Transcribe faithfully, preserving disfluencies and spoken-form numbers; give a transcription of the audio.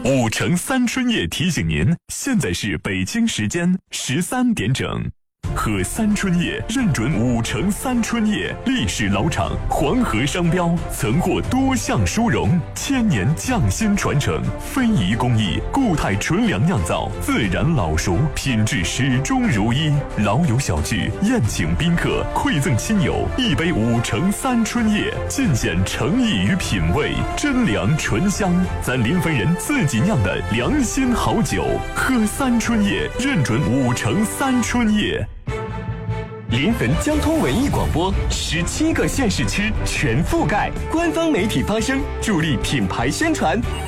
五城三春叶提醒您，现在是北京时间十三点整。喝三春叶认准五城三春叶，历史老厂，黄河商标，曾获多项殊荣，千年匠心传承，非遗工艺，固态纯粮酿造，自然老熟，品质始终如一。老友小聚，宴请宾客，馈赠亲友，一杯五城三春叶，尽显诚意与品味，真粮醇香，咱临汾人自己酿的良心好酒。喝三春叶，认准五城三春叶。 临汾交通文艺广播，十七个县市区全覆盖，官方媒体发声，助力品牌宣传。